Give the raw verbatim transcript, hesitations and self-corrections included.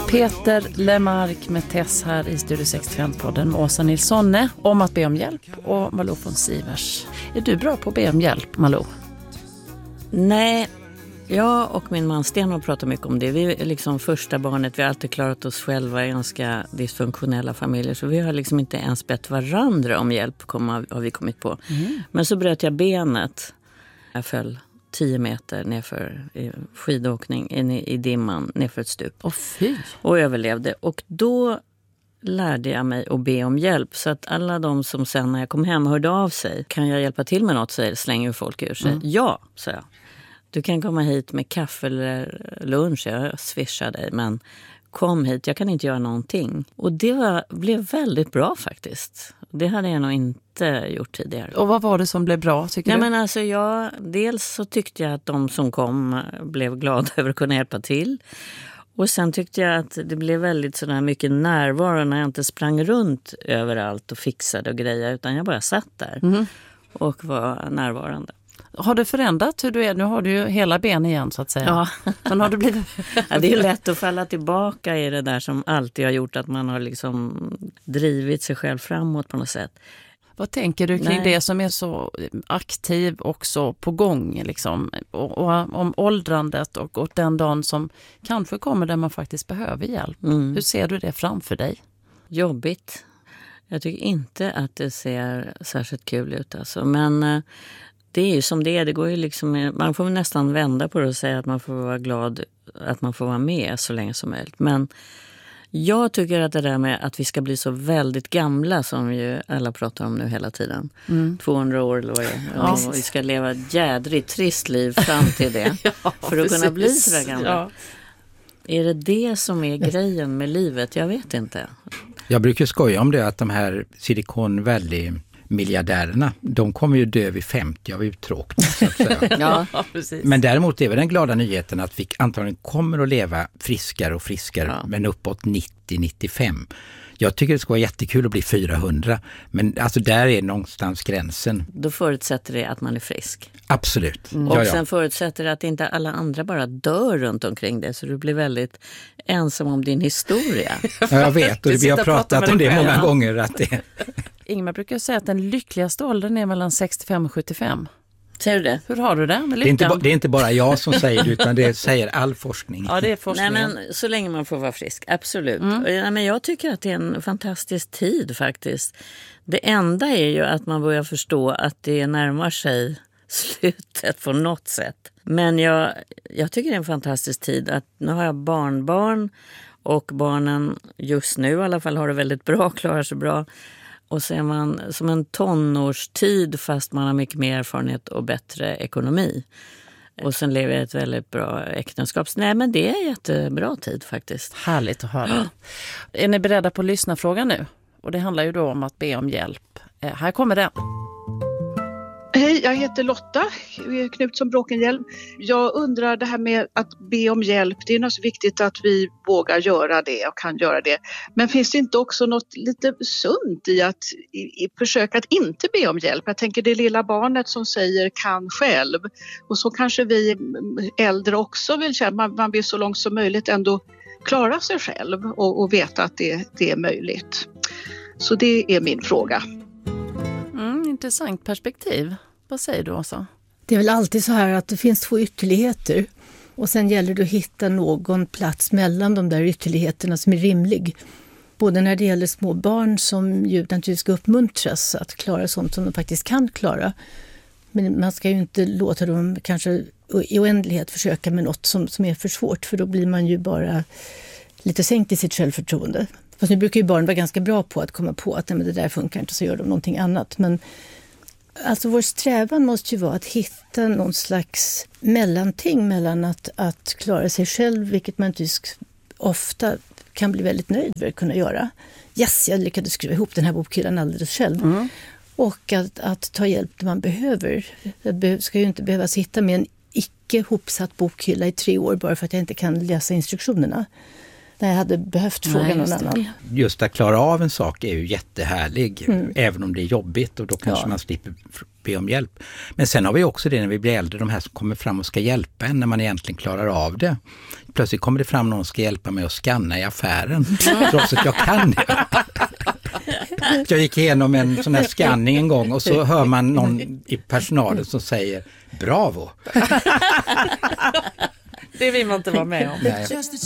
Peter Lemark med Tess här i Studio sextiofem-podden med Åsa Nilssonne om att be om hjälp och Malou von Sivers. Är du bra på att be om hjälp, Malou? Nej, jag och min man Sten har pratat mycket om det. Vi är liksom första barnet, vi har alltid klarat oss själva i ganska dysfunktionella familjer. Så vi har liksom inte ens bett varandra om hjälp, har vi kommit på. Mm. Men så bröt jag benet. Jag föll tio meter nerför i skidåkning in i, i dimman nerför ett stup. Åh, fy. Och överlevde. Och då lärde jag mig att be om hjälp. Så att alla de som sen när jag kom hem hörde av sig. Kan jag hjälpa till med något, säger, slänger folk ur sig. Mm. Ja, sa jag. Du kan komma hit med kaffe eller lunch. Jag swishar dig, men kom hit. Jag kan inte göra någonting. Och det var, blev väldigt bra faktiskt. Det hade jag nog inte gjort tidigare. Och vad var det som blev bra, tycker Nej, du? Men alltså jag, dels så tyckte jag att de som kom blev glada över att kunna hjälpa till. Och sen tyckte jag att det blev väldigt sådär mycket närvaro när jag inte sprang runt överallt och fixade och grejer. Utan jag bara satt där mm. och var närvarande. Har du förändrat hur du är? Nu har du ju hela ben igen, så att säga. Ja. Men har du blivit... ja, det är ju lätt att falla tillbaka i det där som alltid har gjort att man har liksom drivit sig själv framåt på något sätt. Vad tänker du kring Nej. det som är så aktiv och så på gång liksom? Och, och om åldrandet och, och den dagen som kanske kommer där man faktiskt behöver hjälp. Mm. Hur ser du det framför dig? Jobbigt. Jag tycker inte att det ser särskilt kul ut alltså. Men det är ju som det är. Det går ju liksom, man får nästan vända på det och säga att man får vara glad att man får vara med så länge som möjligt. Men jag tycker att det där med att vi ska bli så väldigt gamla som ju alla pratar om nu hela tiden. Mm. tvåhundra år eller vad det är. Ja. Och vi ska leva ett jädrigt trist liv fram till det. ja, för att precis. kunna bli så där gamla. Ja. Är det det som är grejen med livet? Jag vet inte. Jag brukar skoja om det att de här Silicon Valley miljardärerna, de kommer ju dö vid femtio av uttråkning så att säga. ja, men däremot är väl den glada nyheten att vi antagligen kommer att leva friskare och friskare ja. men uppåt nittio till nittiofem. Jag tycker det ska vara jättekul att bli fyrahundra, men alltså där är någonstans gränsen. Då förutsätter det att man är frisk. Absolut. Mm. Och sen förutsätter det att inte alla andra bara dör runt omkring det, så du blir väldigt ensam om din historia. ja, jag vet, och vi har pratat om det många ja. gånger. Att det... Ingmar brukar säga att den lyckligaste åldern är mellan sextiofem och sjuttiofem. Säger du det? Hur har du det med lyckan? Det är, inte, det är inte bara jag som säger det, utan det säger all forskning. Ja, det är forskning. Nej, men så länge man får vara frisk, absolut. Mm. Ja, men jag tycker att det är en fantastisk tid faktiskt. Det enda är ju att man börjar förstå att det närmar sig slutet på något sätt. Men jag, jag tycker det är en fantastisk tid att nu har jag barnbarn och barnen just nu i alla fall har det väldigt bra, klarar sig bra. Och så är man som en tonårstid fast man har mycket mer erfarenhet och bättre ekonomi. Och sen lever jag ett väldigt bra äktenskap. Nej, men det är en jättebra tid faktiskt. Härligt att höra. Är ni beredda på att lyssna frågan nu? Och det handlar ju då om att be om hjälp. Eh, här kommer den. Hej, jag heter Lotta Knutsson Bråkenhielm. Jag undrar det här med att be om hjälp. Det är något viktigt att vi vågar göra det och kan göra det. Men finns det inte också något lite sunt i att i, i försöka att inte be om hjälp? Jag tänker det lilla barnet som säger kan själv. Och så kanske vi äldre också vill känna. Man, man vill så långt som möjligt ändå klara sig själv och, och veta att det, det är möjligt. Så det är min fråga. Mm, intressant perspektiv. Vad säger du, Åsa? Det är väl alltid så här att det finns två ytterligheter. Och sen gäller det att hitta någon plats mellan de där ytterligheterna som är rimlig. Både när det gäller små barn som ju naturligtvis ska uppmuntras att klara sånt som de faktiskt kan klara. Men man ska ju inte låta dem kanske i oändlighet försöka med något som, som är för svårt. För då blir man ju bara lite sänkt i sitt självförtroende. Fast nu brukar ju barn vara ganska bra på att komma på att nej, men det där funkar inte, så gör de någonting annat. Men alltså vår strävan måste ju vara att hitta någon slags mellanting mellan att, att klara sig själv, vilket man inte ofta kan bli väldigt nöjd med att kunna göra. Yes, jag lyckades skruva ihop den här bokhyllan alldeles själv. Mm. Och att, att ta hjälp när man behöver. Jag ska ju inte behöva sitta med en icke hopsatt bokhylla i tre år bara för att jag inte kan läsa instruktionerna. när jag hade behövt fråga Nej, någon annan. Just att klara av en sak är ju jättehärlig, mm. även om det är jobbigt och då kanske ja. man slipper be om hjälp. Men sen har vi också det när vi blir äldre, de här som kommer fram och ska hjälpa en när man egentligen klarar av det. Plötsligt kommer det fram någon som ska hjälpa mig att scanna i affären, trots att jag kan det. Jag gick igenom en sån här scanning en gång och så hör man någon i personalen som säger bravo. Det vill man inte vara med om. Nej.